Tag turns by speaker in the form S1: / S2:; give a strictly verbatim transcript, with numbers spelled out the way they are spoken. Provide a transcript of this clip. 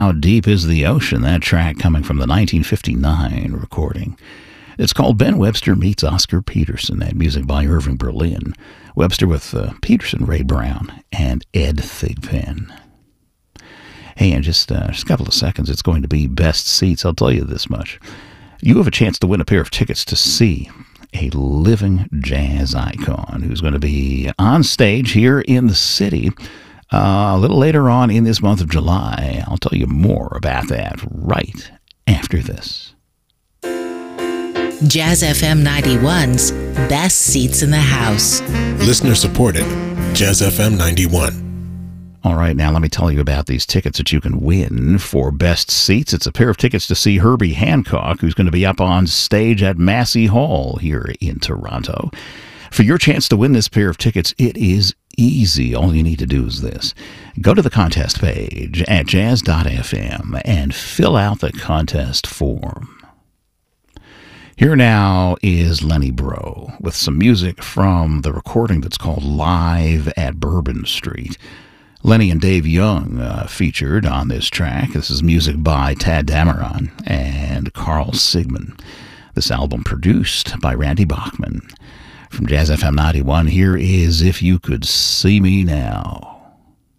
S1: How Deep is the Ocean, that track coming from the nineteen fifty-nine recording. It's called Ben Webster Meets Oscar Peterson, that music by Irving Berlin. Webster with uh, Peterson, Ray Brown, and Ed Thigpen. Hey, in just, uh, just a couple of seconds, it's going to be Best Seats. I'll tell you this much. You have a chance to win a pair of tickets to see a living jazz icon who's going to be on stage here in the city uh, a little later on in this month of July. I'll tell you more about that right after this.
S2: Jazz F M ninety-one's Best Seats in the House.
S3: Listener supported. Jazz F M ninety-one.
S1: All right, now let me tell you about these tickets that you can win for Best Seats. It's a pair of tickets to see Herbie Hancock, who's going to be up on stage at Massey Hall here in Toronto. For your chance to win this pair of tickets, it is easy. All you need to do is this. Go to the contest page at jazz dot f m and fill out the contest form. Here now is Lenny Breau with some music from the recording that's called Live at Bourbon Street. Lenny and Dave Young uh, featured on this track. This is music by Tad Dameron and Carl Sigman. This album produced by Randy Bachman. From Jazz F M ninety-one, here is If You Could See Me Now.